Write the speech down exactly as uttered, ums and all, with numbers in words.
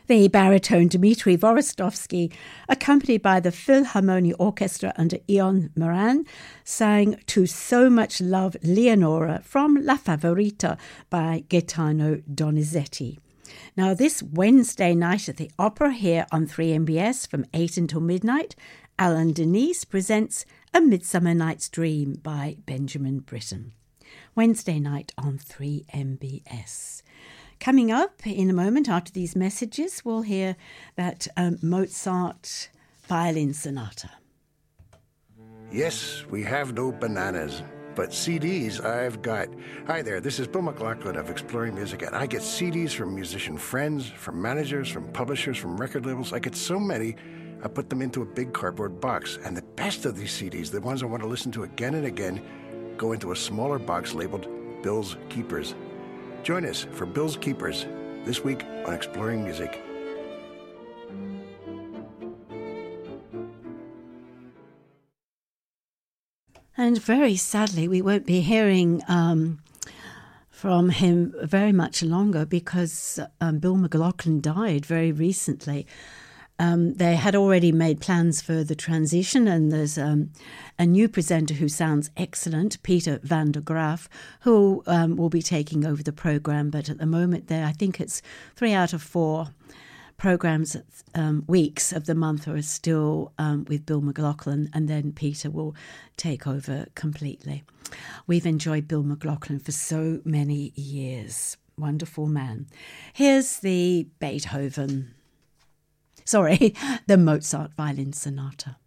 The baritone Dmitry Vorostovsky, accompanied by the Philharmonia Orchestra under Ion Moran, sang To So Much Love Leonora from La Favorita by Gaetano Donizetti. Now, this Wednesday night at the Opera here on three M B S from eight until midnight, Alan Denise presents A Midsummer Night's Dream by Benjamin Britten. Wednesday night on three M B S. Coming up in a moment after these messages, we'll hear that um, Mozart violin sonata. Yes, we have no bananas, but C Ds I've got. Hi there, this is Bill McLaughlin of Exploring Music, and I get C Ds from musician friends, from managers, from publishers, from record labels. I get so many, I put them into a big cardboard box. And the best of these C Ds, the ones I want to listen to again and again, go into a smaller box labeled Bill's Keepers. Join us for Bill's Keepers this week on Exploring Music. And very sadly, we won't be hearing um, from him very much longer because um, Bill McLaughlin died very recently. Um, they had already made plans for the transition, and there's um, a new presenter who sounds excellent, Peter van der Graaf, who um, will be taking over the programme. But at the moment, there, I think it's three out of four programmes, um, weeks of the month are still um, with Bill McLaughlin, and then Peter will take over completely. We've enjoyed Bill McLaughlin for so many years. Wonderful man. Here's the Beethoven... Sorry, the Mozart Violin Sonata.